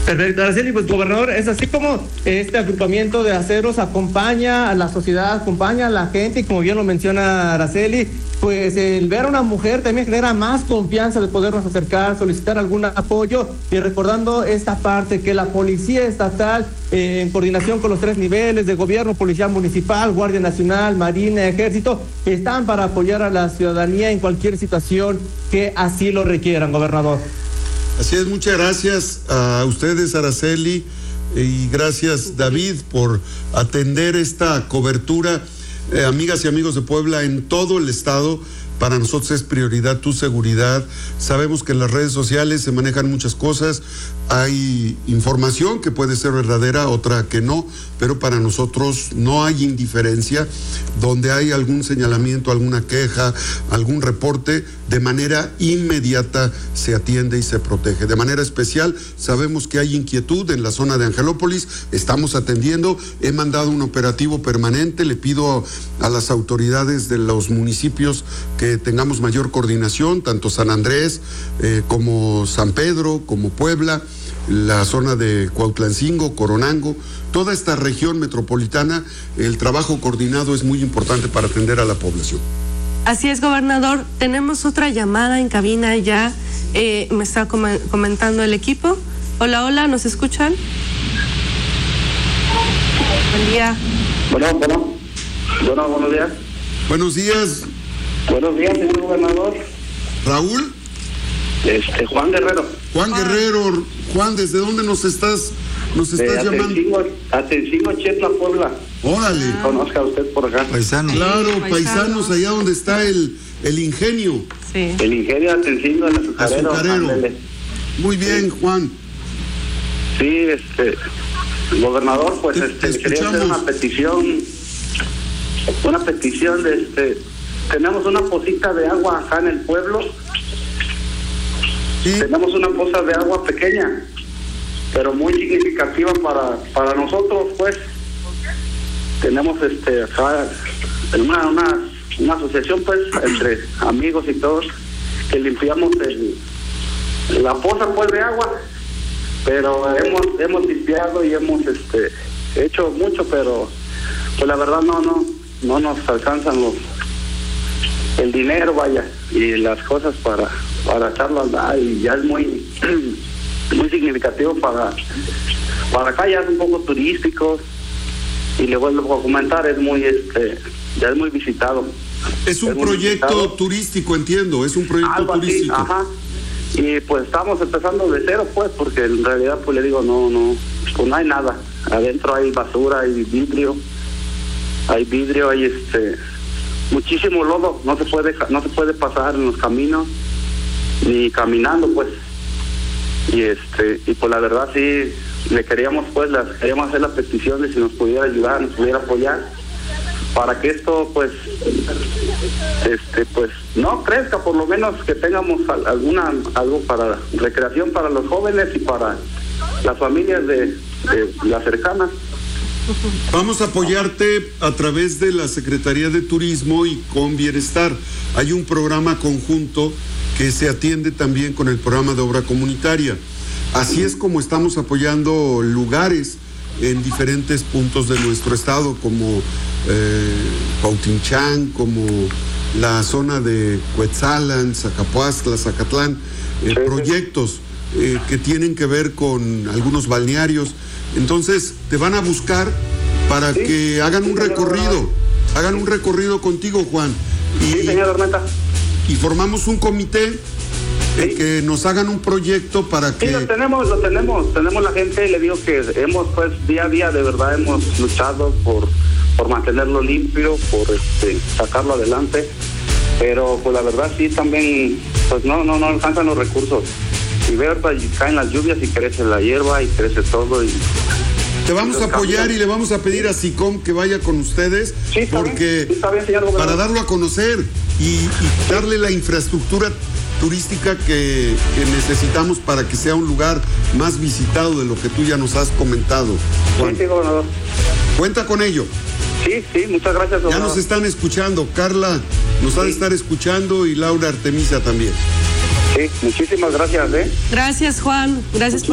Perfecto, Araceli, pues gobernador, es así como este agrupamiento de aceros acompaña a la sociedad, acompaña a la gente, y como bien lo menciona Araceli, pues el ver a una mujer también genera más confianza de podernos acercar, solicitar algún apoyo, y recordando esta parte que la policía estatal, en coordinación con los 3 niveles de gobierno, policía municipal, Guardia Nacional, Marina, Ejército, están para apoyar a la ciudadanía en cualquier situación que así lo requieran, gobernador. Así es, muchas gracias a ustedes, Araceli, y gracias, David, por atender esta cobertura. Amigas y amigos de Puebla, en todo el estado, para nosotros es prioridad tu seguridad. Sabemos que en las redes sociales se manejan muchas cosas, hay información que puede ser verdadera, otra que no, pero para nosotros no hay indiferencia. Donde hay algún señalamiento, alguna queja, algún reporte, de manera inmediata se atiende y se protege. De manera especial, sabemos que hay inquietud en la zona de Angelópolis, estamos atendiendo, he mandado un operativo permanente, le pido a las autoridades de los municipios que tengamos mayor coordinación, tanto San Andrés como San Pedro, como Puebla, la zona de Cuautlancingo, Coronango, toda esta región metropolitana. El trabajo coordinado es muy importante para atender a la población. Así es, gobernador. Tenemos otra llamada en cabina ya. Me está comentando el equipo. Hola, hola, ¿nos escuchan? Buen día. Bueno, buenos días. Buenos días. Buenos días, señor gobernador. ¿Raúl? Juan Guerrero. Juan Guerrero. Juan, ¿desde dónde nos estás llamando? Atencingo, Chetla, Puebla. Órale. Conozca usted por acá. Paisanos. Claro, paisanos, allá donde está el ingenio. Sí. El ingenio de Atencingo, el azucarero. Muy bien, Juan. Sí, gobernador, pues quería hacer una petición de tenemos una pocita de agua acá en el pueblo. ¿Sí? Tenemos una poza de agua pequeña, pero muy significativa para nosotros, pues. Tenemos acá una asociación, pues, entre amigos y todos, que limpiamos la poza, pues, de agua, pero hemos limpiado y hemos hecho mucho, pero pues la verdad no nos alcanzan el dinero, vaya, y las cosas para echarlo a andar, y ya es muy muy significativo para acá, ya es un poco turístico, y le vuelvo a comentar, es muy ya es muy visitado. Es un proyecto turístico, entiendo, es un proyecto algo turístico. Así, ajá. Y pues estamos empezando de cero, pues, porque en realidad, pues le digo, pues no hay nada. Adentro hay basura, hay vidrio, hay muchísimo lodo, no se puede pasar en los caminos ni caminando, pues. Y pues la verdad sí le queríamos hacer la petición de si nos pudiera ayudar, nos pudiera apoyar para que esto pues no crezca, por lo menos que tengamos algo para recreación para los jóvenes y para las familias de las cercanas. Vamos a apoyarte a través de la Secretaría de Turismo y con Bienestar. Hay un programa conjunto que se atiende también con el programa de obra comunitaria. Así es como estamos apoyando lugares en diferentes puntos de nuestro estado, como Cuauhtinchán, como la zona de Cuetzalan, Zacapuastla, Zacatlán, proyectos que tienen que ver con algunos balnearios. Entonces te van a buscar para que hagan un recorrido contigo, Juan. Sí, señor Armenta. Y formamos un comité que nos hagan un proyecto para que... Sí, lo tenemos la gente, y le digo que hemos, pues, día a día, de verdad, hemos luchado por mantenerlo limpio, por sacarlo adelante, pero pues la verdad sí también, pues no alcanzan los recursos. Y veo, caen las lluvias y crece la hierba y crece todo, y te vamos a apoyar y le vamos a pedir a SICOM que vaya con ustedes, sí, porque está bien, señor gobernador, para darlo a conocer y darle la infraestructura turística que necesitamos para que sea un lugar más visitado de lo que tú ya nos has comentado, Juan. Sí, gobernador. Cuenta con ello. Sí, muchas gracias, gobernador. Ya nos están escuchando, Carla nos ha de estar escuchando y Laura Artemisa también. Sí, muchísimas gracias, Gracias, Juan. Gracias por